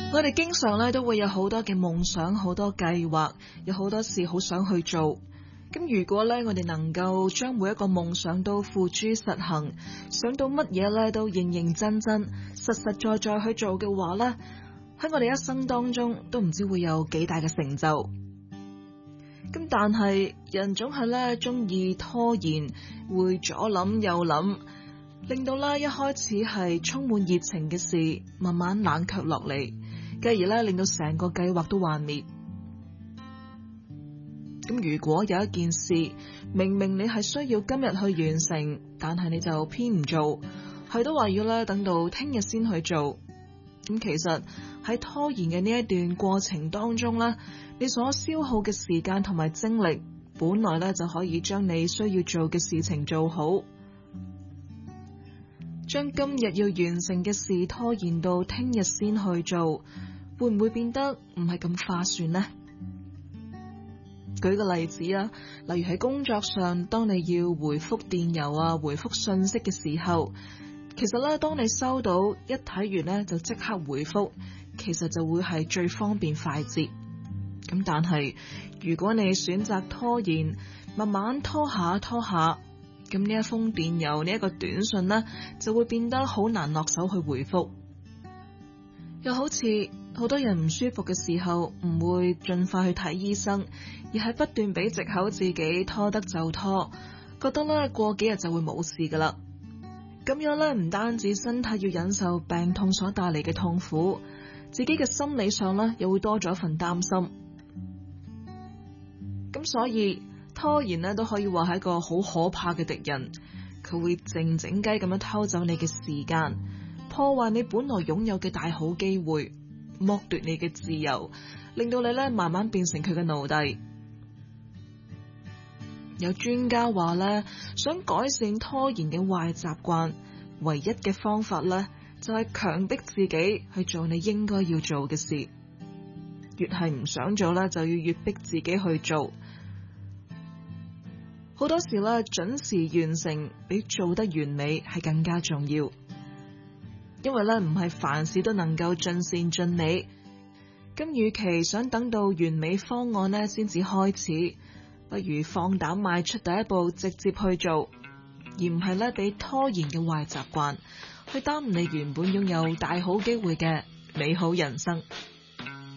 我哋經常咧都會有好多嘅夢想，好多計劃，有好多事好想去做。咁如果咧我哋能夠將每一個夢想都付諸實行，想到乜嘢咧都認認真真、實實在在去做嘅話咧，喺我哋一生當中都唔知會有幾大嘅成就。咁但係人總係咧中意拖延，會左諗右諗，令到咧一開始係充滿熱情嘅事，慢慢冷卻落嚟，繼而咧令到成個計劃都幻滅。咁如果有一件事，明明你係需要今日去完成，但係你就偏唔做，係都話要咧等到聽日先去做。咁其實喺拖延嘅呢一段過程當中咧，你所消耗嘅時間同埋精力，本來咧就可以將你需要做嘅事情做好。將今日要完成嘅事拖延到聽日先去做，會唔會變得唔係咁划算呢？舉個例子啊，例如喺工作上，當你要回覆電郵啊、回覆信息嘅時候，其實咧，當你收到一睇完咧就即刻回覆，其實就會係最方便快捷。咁但係如果你選擇拖延，慢慢拖下，咁呢一封電郵、呢一個短信呢，就會變得好難落手去回覆。又好似好多人唔舒服嘅時候，唔會盡快去睇醫生，而係不斷俾藉口自己拖得就拖，覺得咧過幾日就會冇事噶啦。咁樣咧唔單止身體要忍受病痛所帶嚟嘅痛苦，自己嘅心理上咧又會多咗一份擔心。咁所以拖延咧都可以話係一個好可怕嘅敵人，佢會靜靜雞咁樣偷走你嘅時間，破壞你本來擁有嘅大好機會，剝奪你嘅自由，令到你咧慢慢變成佢嘅奴隸。有專家話咧，想改善拖延嘅壞習慣，唯一嘅方法咧就係強迫自己去做你應該要做嘅事。越係唔想做咧，就要越逼自己去做。好多時咧，準時完成比做得完美係更加重要。因為咧唔係凡事都能夠盡善盡美，咁與其想等到完美方案咧先至開始，不如放膽邁出第一步，直接去做，而唔係咧俾拖延嘅壞習慣去耽誤你原本擁有大好機會嘅美好人生。